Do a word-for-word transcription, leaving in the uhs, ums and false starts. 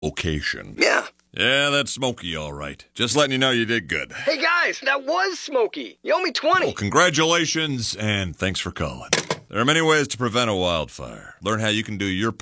Location. Yeah. Yeah, that's Smokey, all right. Just letting you know you did good. Hey, guys, that was Smokey. You owe me twenty. Well, congratulations, and thanks for calling. There are many ways to prevent a wildfire. Learn how you can do your part.